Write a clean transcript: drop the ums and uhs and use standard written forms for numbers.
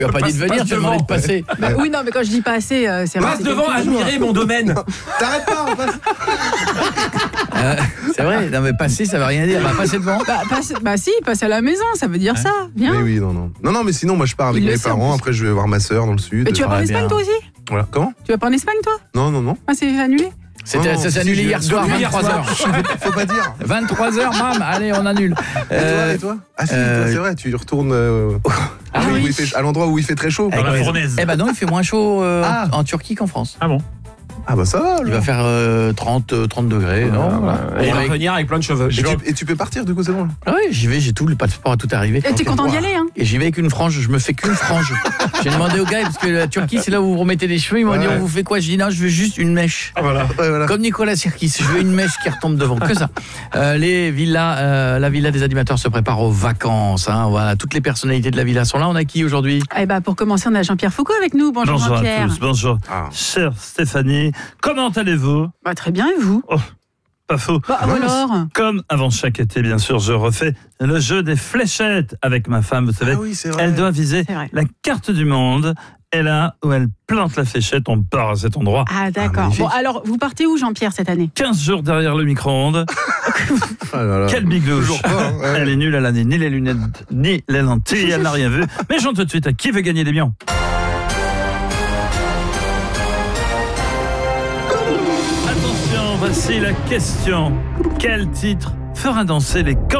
Tu n'as pas dit de venir, tu as demandé de passer. Oui, non, mais quand je dis passer, c'est vrai. Passe devant, admirer mon domaine. T'arrêtes pas, on passe. C'est vrai, non mais passer, ça veut rien dire. Passer devant. Si, passe à la maison, ça veut dire ça. Viens. Oui, non. Non, mais sinon, moi, je pars avec mes parents. Après, je vais voir ma sœur dans le sud. Mais tu vas pas en Espagne, toi aussi? Voilà. Comment? Tu vas pas en Espagne, toi? Non. Ah, c'est annulé? Ça s'est annulé hier soir, 23h. Faut pas dire. 23h, mam, allez, on annule. Et toi? Ah si, toi, c'est vrai, tu retournes à l'endroit où il fait très chaud. Dans la fournaise. Eh ben non, il fait moins chaud en Turquie qu'en France. Ah bon? Ah bah ça va. Il va faire 30 degrés, non? Et il va revenir avec plein de cheveux. Et tu peux partir, du coup, c'est bon. Ah oui, j'y vais, j'ai tout, le passeport a tout arrivé. Et t'es content d'y aller, hein? Et j'y vais avec une frange, je me fais qu'une frange. J'ai demandé au gars, parce que la Turquie, c'est là où vous remettez les cheveux, ils m'ont dit, on vous fait quoi? J'ai dit, non, je veux juste une mèche. Voilà. Comme Nicolas Sirkis, je veux une mèche qui retombe devant, que ça. Les villas, la villa des animateurs se prépare aux vacances, hein, voilà, toutes les personnalités de la villa sont là. On a qui aujourd'hui? Eh ben, pour commencer, on a Jean-Pierre Foucault avec nous. Bonjour Jean-Pierre. À tous, bonjour. Chère Stéphanie, comment allez-vous? Très bien, et vous? Pas faux. Alors Comme avant chaque été, bien sûr, je refais le jeu des fléchettes avec ma femme. Vous savez, elle doit viser la carte du monde. Et là où elle plante la fléchette, on part à cet endroit. Ah d'accord. Bon, alors, vous partez où, Jean-Pierre, cette année? 15 jours derrière le micro-ondes. Quelle biglouche. Elle est nulle, elle a ni les lunettes, ni les lentilles, elle n'a rien vu. Mais j'en tout de suite à qui veut gagner des millions. Attention, voici la question. Quel titre fera danser les